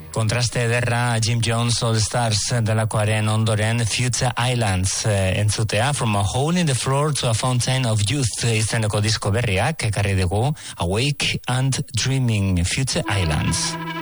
Kontraste ederra Jim Jones All Stars delakoaren ondoren Future Islands entzutea, From a Hole in the Floor to a Fountain of Youth izeneko disko berriak ekarri dugu Awake and Dreaming Future Islands.